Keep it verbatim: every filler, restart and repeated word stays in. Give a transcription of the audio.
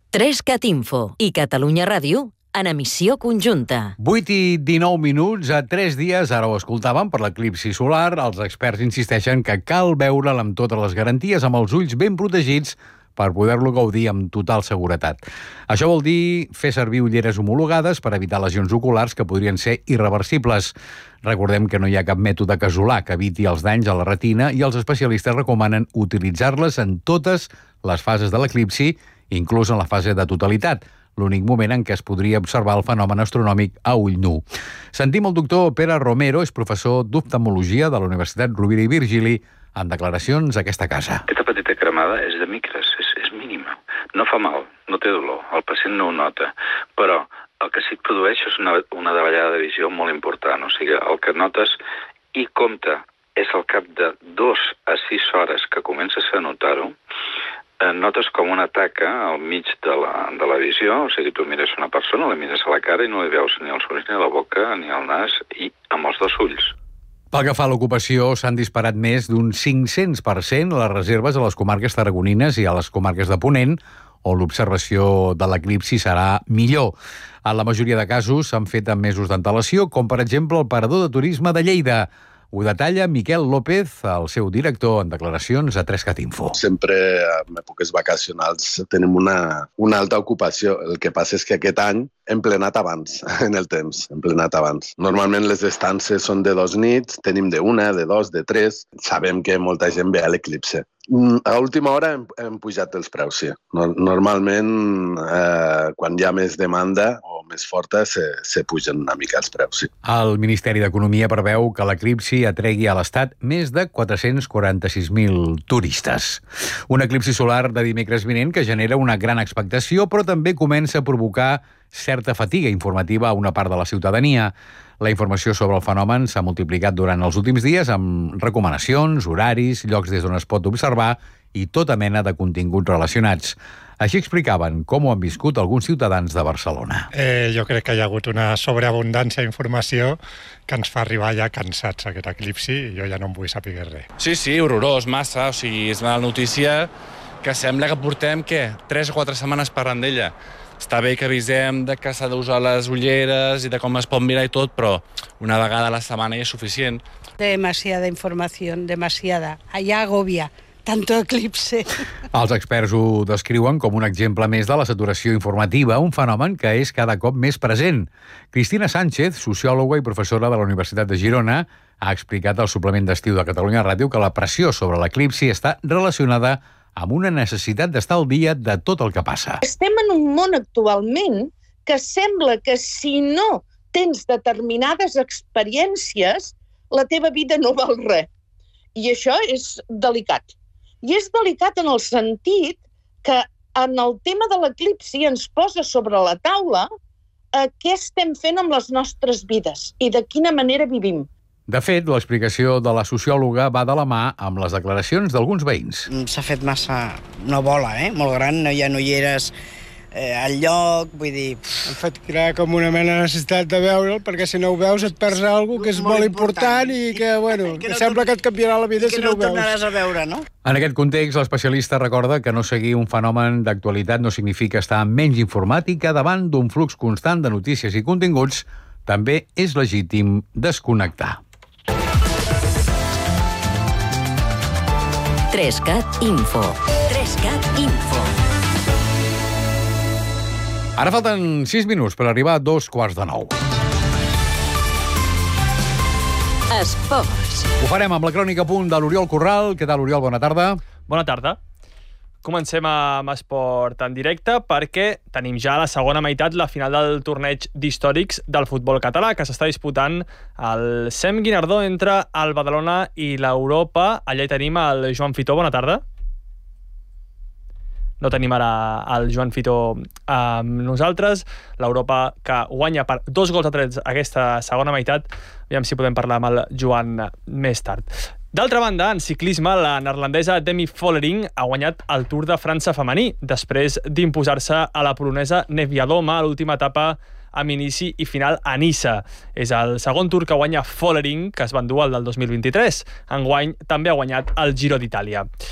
tres cat Info i Catalunya Ràdio en emissió conjunta. vuit i dinou minuts a tres dies, ara ho escoltàvem, per l'eclipsi solar. Els experts insisteixen que cal veure'l amb totes les garanties, amb els ulls ben protegits, per poder-lo gaudir amb total seguretat. Això vol dir fer servir ulleres homologades per evitar lesions oculars que podrien ser irreversibles. Recordem que no hi ha cap mètode casolà que eviti els danys a la retina i els especialistes recomanen utilitzar-les en totes les fases de l'eclipsi, inclús en la fase de totalitat, l'únic moment en què es podria observar el fenomen astronòmic a ull nu. Sentim el doctor Pere Romero, és professor d'oftalmologia de la Universitat Rovira i Virgili, en declaracions a aquesta casa. Aquesta petita cremada és de micres, és, és mínima. No fa mal, no té dolor, el pacient no ho nota, però el que sí que produeix és una, una davallada de visió molt important. O sigui, el que notes i compta és al cap de dos a sis hores que comences a notar-ho, eh, notes com una taca al mig de la, de la visió, o sigui, tu mires una persona, la mires a la cara i no li veus ni els ulls, ni la boca, ni el nas, i amb els dos ulls. Pel que fa a l'ocupació, s'han disparat més d'un cinc-cents per cent les reserves a les comarques tarragonines i a les comarques de Ponent, on l'observació de l'eclipsi serà millor. En la majoria de casos s'han fet amb mesos d'antelació, com per exemple el parador de turisme de Lleida. Ho detalla Miquel López, el seu director, en declaracions a tres cat Info. Sempre en èpoques vacacionals tenim una, una alta ocupació. El que passa és que aquest any hem plenat abans, en el temps, hem plenat abans. Normalment les estances són de dos nits, tenim de una, de dos, de tres. Sabem que molta gent ve a l'eclipse. A última hora hem, hem pujat els preus, sí. Normalment, eh, quan hi ha més demanda o més forta, se, se pugen una mica els preus, sí. El Ministeri d'Economia preveu que l'eclipsi atregui a l'Estat més de quatre-cents quaranta-sis mil turistes. Un eclipsi solar de dimecres vinent que genera una gran expectació, però també comença a provocar certa fatiga informativa a una part de la ciutadania. La informació sobre el fenomen s'ha multiplicat durant els últims dies amb recomanacions, horaris, llocs des d'on es pot observar i tota mena de continguts relacionats. Així explicaven com ho han viscut alguns ciutadans de Barcelona. Eh, jo crec que hi ha hagut una sobreabundància d'informació que ens fa arribar ja cansats aquest eclipsi i jo ja no en vull saber res. Sí, sí, horrorós, massa. O sigui, és una notícia que sembla que portem, què, tres o quatre setmanes parlant d'ella. Està bé que avisem de que s'ha d'usar les ulleres i de com es pot mirar i tot, però una vegada a la setmana ja és suficient. Demasiada informació, demasiada. Allà agobia. Tanto eclipse. Els experts ho descriuen com un exemple més de la saturació informativa, un fenomen que és cada cop més present. Cristina Sánchez, sociòloga i professora de la Universitat de Girona, ha explicat al suplement d'estiu de Catalunya Ràdio que la pressió sobre l'eclipsi està relacionada amb una necessitat d'estar al dia de tot el que passa. Estem en un món actualment que sembla que si no tens determinades experiències, la teva vida no val res. I això és delicat. I és delicat en el sentit que en el tema de l'eclipsi ens posa sobre la taula eh, què estem fent amb les nostres vides i de quina manera vivim. De fet, l'explicació de la sociòloga va de la mà amb les declaracions d'alguns veïns. S'ha fet massa una bola, eh? Molt gran, no hi ha ulleres eh, al lloc, vull dir... Han fet crear com una mena de necessitat de veure'l, perquè si no ho veus et perds alguna cosa que és molt, molt important, important i que, bueno, que, no sembla que et canviarà la vida si no ho veus. Que no ho tornaràs a veure, no? En aquest context, l'especialista recorda que no seguir un fenomen d'actualitat no significa estar menys informat i que davant d'un flux constant de notícies i continguts també és legítim desconnectar. tres cat Info. tres cat Info. Ara falten sis minuts per arribar a dos quarts de nou. Esports. Ho farem amb la crònica a punt de l'Oriol Corral. Què tal, Oriol? Bona tarda. Bona tarda. Comencem amb esport en directe perquè tenim ja a la segona meitat la final del torneig d'històrics del futbol català que s'està disputant al Sem Guinardó entre el Badalona i l'Europa. Allà hi tenim el Joan Fitó. Bona tarda. No tenim ara el Joan Fitó amb nosaltres. L'Europa que guanya per dos gols a tres aquesta segona meitat. Aviam si podem parlar amb el Joan més tard. D'altra banda, en ciclisme, la neerlandesa Demi Vollering ha guanyat el Tour de França femení, després d'imposar-se a la polonesa Neviadoma a l'última etapa amb inici i final a Niça. És el segon Tour que guanya Vollering, que es va endur el del dos mil vint-i-tres. Enguany també ha guanyat el Giro d'Itàlia.